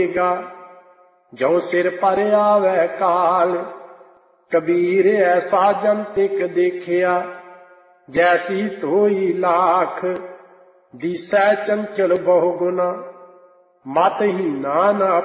ਜੋ ਸਿਰ ਪਰ ਆਵੈ ਕਾਲ। ਕਬੀਰ ਐਸਾ ਜੰਤਿਕ ਦੇਖਿਆ, ਜੈਸੀ ਧੋਈ ਲਾਖ। ਦਿਸੈ ਚੰਚਲ ਬਹੁ ਗੁਣਾ, ਮਤਹੀਨਾ ਨਾ